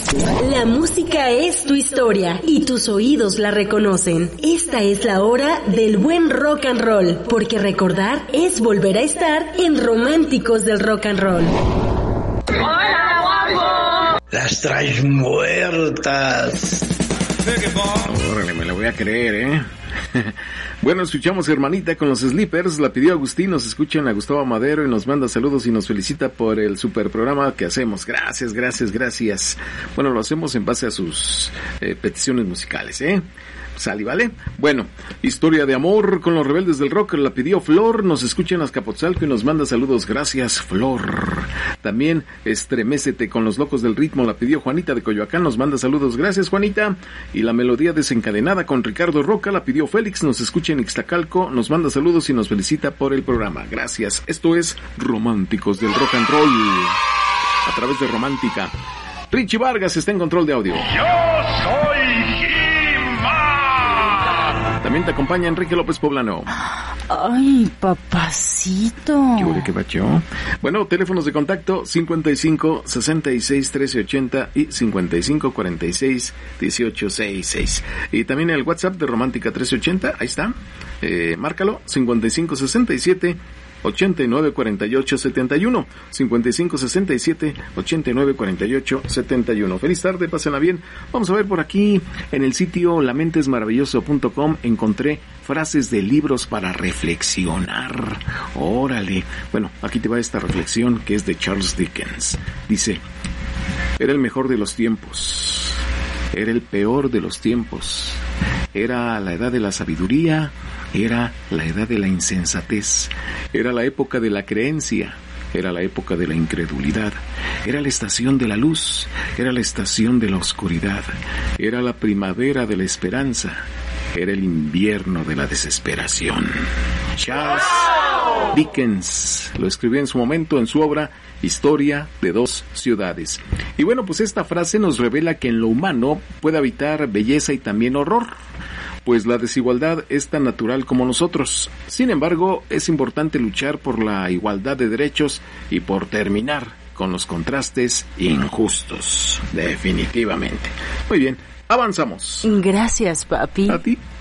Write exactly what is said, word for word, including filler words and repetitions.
La música es tu historia y tus oídos la reconocen. Esta es la hora del buen rock and roll, porque recordar es volver a estar en Románticos del Rock and Roll. ¡Hola, guapo! Las traes muertas. Órale, me la voy a creer, ¿eh? Bueno, escuchamos Hermanita con los Sleepers, la pidió Agustín, nos escuchan a Gustavo Madero y nos manda saludos y nos felicita por el super programa que hacemos. Gracias, gracias, gracias. Bueno, lo hacemos en base a sus eh, peticiones musicales, ¿eh? Sale, ¿vale? Bueno, historia de amor con los Rebeldes del Rock, la pidió Flor, nos escucha en Azcapotzalco y nos manda saludos. Gracias, Flor. También Estremécete con los Locos del Ritmo, la pidió Juanita de Coyoacán, nos manda saludos. Gracias, Juanita. Y la melodía desencadenada con Ricardo Roca, la pidió Félix, nos escucha en Ixtacalco, nos manda saludos y nos felicita por el programa. Gracias. Esto es Románticos del Rock and Roll a través de Romántica. Richie Vargas está en control de audio. Yo soy También te acompaña Enrique López Poblano. Ay, papacito. ¿Qué huele, qué bacho? Bueno, teléfonos de contacto cincuenta y cinco, sesenta y seis, trece ochenta y cincuenta y cinco, cuarenta y seis, dieciocho sesenta y seis. Y también el WhatsApp de Romántica trece ochenta, ahí está. Eh, márcalo, cincuenta y cinco, sesenta y siete, ochenta y nueve, cuarenta y ocho, setenta y uno, cincuenta y cinco, sesenta y siete, ochenta y nueve, cuarenta y ocho, setenta y uno. Feliz tarde, pásenla bien. Vamos a ver por aquí en el sitio la mente es maravilloso punto com encontré frases de libros para reflexionar. Órale. Bueno, aquí te va esta reflexión que es de Charles Dickens. Dice: era el mejor de los tiempos, era el peor de los tiempos, era la edad de la sabiduría, era la edad de la insensatez, era la época de la creencia, era la época de la incredulidad, era la estación de la luz, era la estación de la oscuridad, era la primavera de la esperanza, era el invierno de la desesperación. Charles Dickens lo escribió en su momento en su obra Historia de dos ciudades. Y bueno, pues esta frase nos revela que en lo humano puede habitar belleza y también horror, pues la desigualdad es tan natural como nosotros. Sin embargo, es importante luchar por la igualdad de derechos y por terminar con los contrastes injustos. Definitivamente. Muy bien, avanzamos. Gracias, papi. ¿A ti?